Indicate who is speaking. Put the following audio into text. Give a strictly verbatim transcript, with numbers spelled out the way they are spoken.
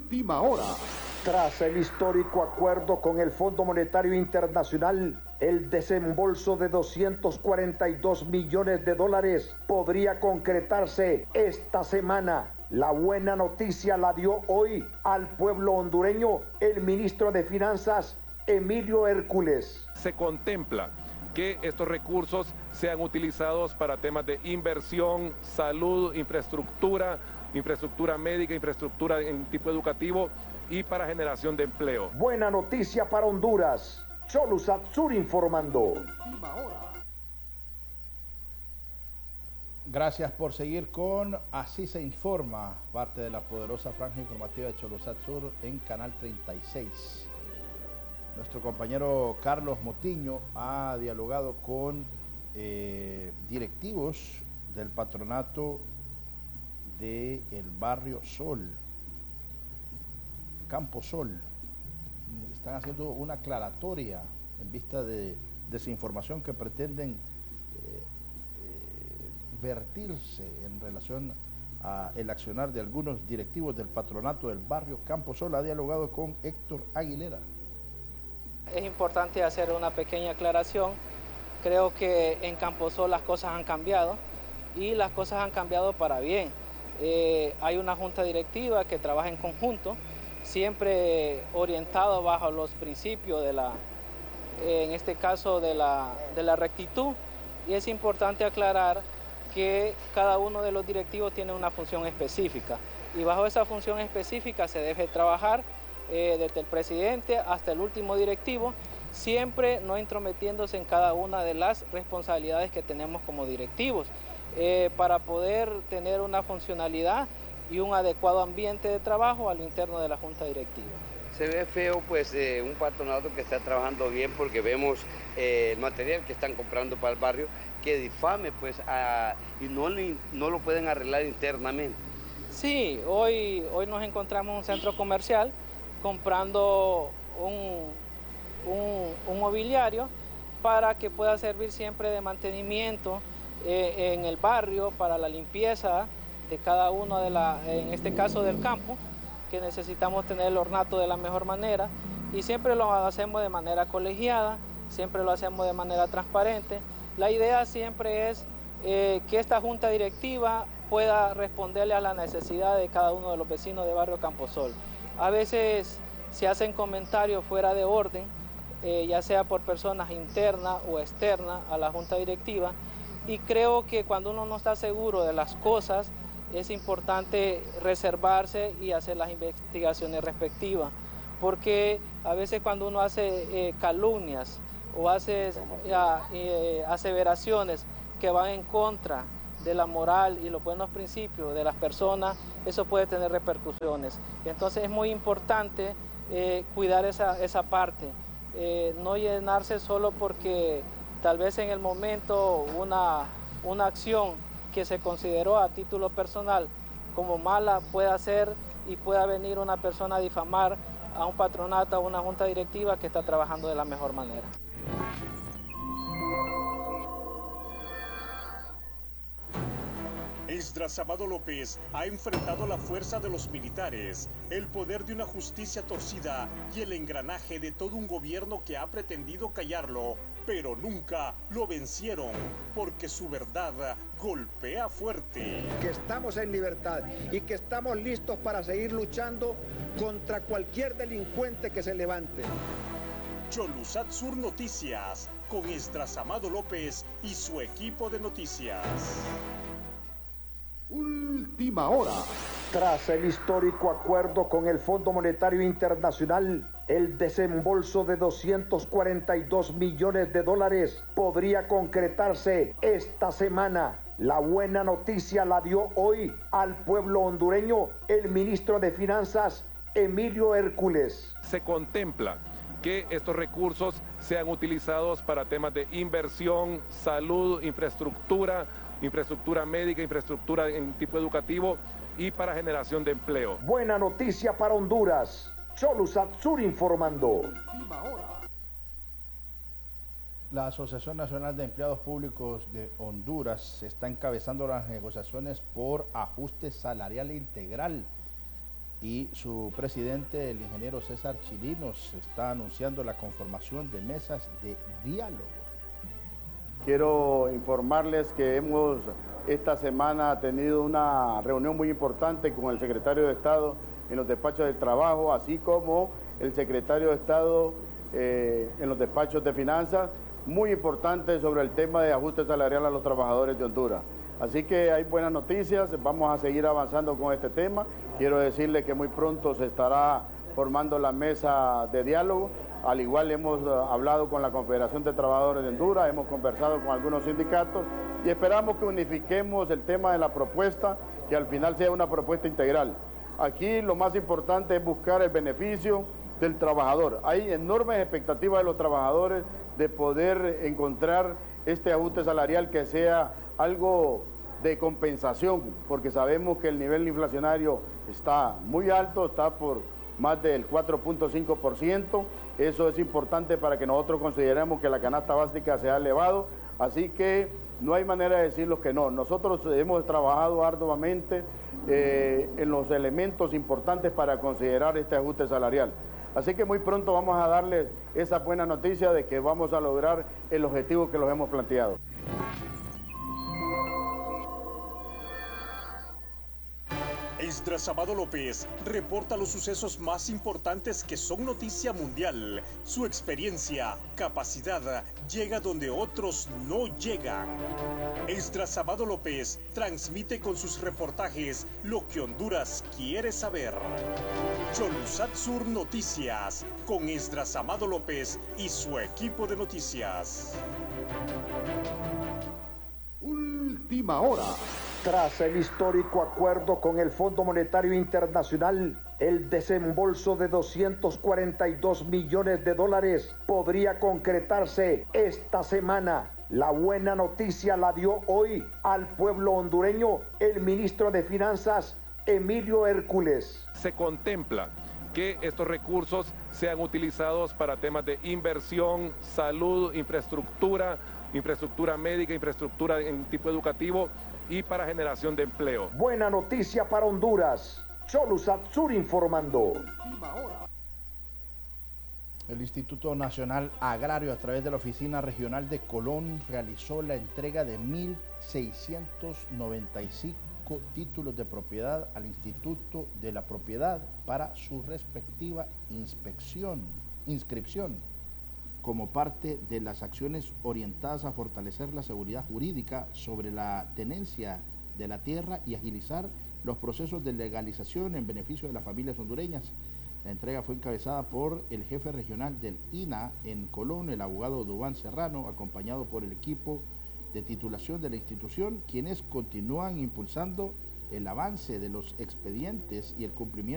Speaker 1: Última hora. Tras el histórico acuerdo con el Fondo Monetario Internacional, el desembolso de doscientos cuarenta y dos millones de dólares podría concretarse esta semana. La buena noticia la dio hoy al pueblo hondureño el ministro de Finanzas, Emilio Hércules.
Speaker 2: Se contempla que estos recursos sean utilizados para temas de inversión, salud, infraestructura, infraestructura médica, infraestructura en tipo educativo y para generación de empleo.
Speaker 1: Buena noticia para Honduras. Cholu Satsur informando.
Speaker 3: Gracias por seguir con Así se informa, parte de la poderosa franja informativa de Cholusat Sur en Canal treinta y seis. Nuestro compañero Carlos Motiño ha dialogado con eh, directivos del patronato del barrio Sol, Campo Sol. Están haciendo una aclaratoria en vista de desinformación que pretenden eh, eh, vertirse en relación al accionar de algunos directivos del patronato del barrio Campo Sol. Ha dialogado con Héctor Aguilera.
Speaker 4: Es importante hacer una pequeña aclaración. Creo que en Campo Sol las cosas han cambiado y las cosas han cambiado para bien. Eh, hay una junta directiva que trabaja en conjunto, siempre orientado bajo los principios de la, en este caso de la, de la rectitud, y es importante aclarar que cada uno de los directivos tiene una función específica y bajo esa función específica se debe trabajar eh, desde el presidente hasta el último directivo, siempre no intrometiéndose en cada una de las responsabilidades que tenemos como directivos, eh, para poder tener una funcionalidad y un adecuado ambiente de trabajo a lo interno de la Junta Directiva.
Speaker 5: Se ve feo pues eh, un patronato que está trabajando bien porque vemos eh, el material que están comprando para el barrio que difame pues a, y no, no lo pueden arreglar internamente.
Speaker 4: Sí, hoy, hoy nos encontramos en un centro comercial comprando un, un, un mobiliario para que pueda servir siempre de mantenimiento eh, en el barrio, para la limpieza de cada uno de la, en este caso del campo, que necesitamos tener el ornato de la mejor manera y siempre lo hacemos de manera colegiada, siempre lo hacemos de manera transparente. La idea siempre es eh, que esta junta directiva pueda responderle a la necesidad de cada uno de los vecinos de barrio Campo Sol. A veces se hacen comentarios fuera de orden, eh, ya sea por personas internas o externas a la junta directiva, y creo que cuando uno no está seguro de las cosas, es importante reservarse y hacer las investigaciones respectivas, porque a veces cuando uno hace eh, calumnias o hace eh, aseveraciones que van en contra de la moral y los buenos principios de las personas, eso puede tener repercusiones. Entonces es muy importante eh, cuidar esa, esa parte, eh, no llenarse solo porque tal vez en el momento una, una acción que se consideró a título personal como mala pueda ser y pueda venir una persona a difamar a un patronato, a una junta directiva que está trabajando de la mejor manera.
Speaker 6: Esdras Amado López ha enfrentado la fuerza de los militares, el poder de una justicia torcida y el engranaje de todo un gobierno que ha pretendido callarlo, pero nunca lo vencieron, porque su verdad golpea fuerte.
Speaker 1: Que estamos en libertad y que estamos listos para seguir luchando contra cualquier delincuente que se levante.
Speaker 6: Cholusat Sur Noticias, con Esdras Amado López y su equipo de noticias.
Speaker 1: Última hora. Tras el histórico acuerdo con el Fondo Monetario Internacional, el desembolso de doscientos cuarenta y dos millones de dólares podría concretarse esta semana. La buena noticia la dio hoy al pueblo hondureño el ministro de Finanzas, Emilio Hércules.
Speaker 2: Se contempla que estos recursos sean utilizados para temas de inversión, salud, infraestructura, infraestructura médica, infraestructura en tipo educativo y para generación de empleo.
Speaker 1: Buena noticia para Honduras. Cholu Satsur informando.
Speaker 3: La Asociación Nacional de Empleados Públicos de Honduras está encabezando las negociaciones por ajuste salarial integral y su presidente, el ingeniero César Chirinos, está anunciando la conformación de mesas de diálogo.
Speaker 7: Quiero informarles que hemos esta semana tenido una reunión muy importante con el secretario de Estado en los despachos del trabajo, así como el secretario de Estado eh, en los despachos de finanzas, muy importante sobre el tema de ajuste salarial a los trabajadores de Honduras. Así que hay buenas noticias, vamos a seguir avanzando con este tema. Quiero decirle que muy pronto se estará formando la mesa de diálogo. Al igual hemos hablado con la Confederación de Trabajadores de Honduras, hemos conversado con algunos sindicatos y esperamos que unifiquemos el tema de la propuesta, que al final sea una propuesta integral. Aquí lo más importante es buscar el beneficio del trabajador. Hay enormes expectativas de los trabajadores de poder encontrar este ajuste salarial que sea algo de compensación, porque sabemos que el nivel inflacionario está muy alto, está por más del cuatro punto cinco por ciento. Eso es importante para que nosotros consideremos que la canasta básica se ha elevado, así que no hay manera de decirlo que no. Nosotros hemos trabajado arduamente eh, en los elementos importantes para considerar este ajuste salarial. Así que muy pronto vamos a darles esa buena noticia de que vamos a lograr el objetivo que los hemos planteado.
Speaker 6: Esdras Amado López reporta los sucesos más importantes que son noticia mundial. Su experiencia, capacidad, llega donde otros no llegan. Esdras Amado López transmite con sus reportajes lo que Honduras quiere saber. Cholusat Sur Noticias, con Esdras Amado López y su equipo de noticias.
Speaker 1: Última hora. Tras el histórico acuerdo con el Fondo Monetario Internacional, el desembolso de doscientos cuarenta y dos millones de dólares podría concretarse esta semana. La buena noticia la dio hoy al pueblo hondureño el ministro de Finanzas, Emilio Hércules.
Speaker 2: Se contempla que estos recursos sean utilizados para temas de inversión, salud, infraestructura, infraestructura médica, infraestructura en tipo educativo y para generación de empleo.
Speaker 1: Buena noticia para Honduras. Cholusat Sur informando.
Speaker 3: El Instituto Nacional Agrario, a través de la Oficina Regional de Colón, realizó la entrega de mil seiscientos noventa y cinco títulos de propiedad al Instituto de la Propiedad para su respectiva inspección, inscripción, como parte de las acciones orientadas a fortalecer la seguridad jurídica sobre la tenencia de la tierra y agilizar los procesos de legalización en beneficio de las familias hondureñas. La entrega fue encabezada por el jefe regional del I N A en Colón, el abogado Dubán Serrano, acompañado por el equipo de titulación de la institución, quienes continúan impulsando el avance de los expedientes y el cumplimiento